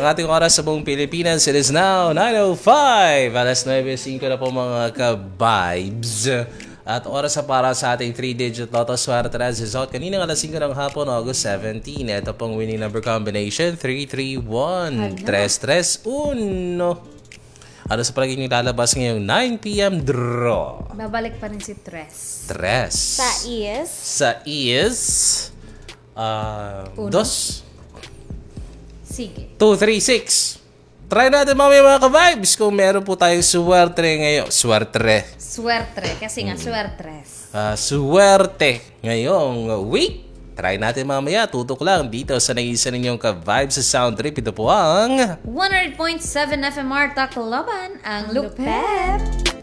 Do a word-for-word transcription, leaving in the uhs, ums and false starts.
ating oras sa buong Pilipinas. It is now nine oh five. Alas nine five na po mga ka-vibes. At oras na para sa ating three-digit Lotto Swerte result. Kanina alas five ng hapon, August seventeenth. Ito pong winning number combination, three three one, three three one. Ano sa palagi nyo lalabas ngayong nine p.m. draw? Babalik pa rin si Tres. Tres. Sa is? Sa is... Uh, dos. Sige. two three six. Try natin mamaya mga ka-vibes kung meron po tayong swerte ngayon. Swerte. Swerte. Kasi nga, swertres. Uh, swerte ngayong week. Try natin mamaya. Tutok lang dito sa naisa ninyong ka-vibes sa Sound Trip. Ito po ang one hundred point seven F M R Tacloban, ang Lupet.